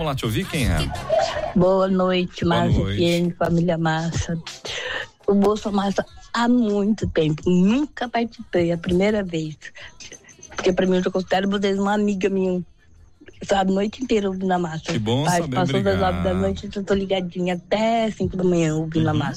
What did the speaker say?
Vamos lá te ouvir, quem é? Boa noite, Márcia Boa noite. FM, família Massa. O Bolsonaro há muito tempo, nunca participei, é a primeira vez. Porque pra mim eu já considero vocês uma amiga minha. A noite inteira ouvindo a Massa. Que bom saber, Passou das obrigado. 9 da noite, eu tô ligadinha até 5 da manhã ouvindo a Massa.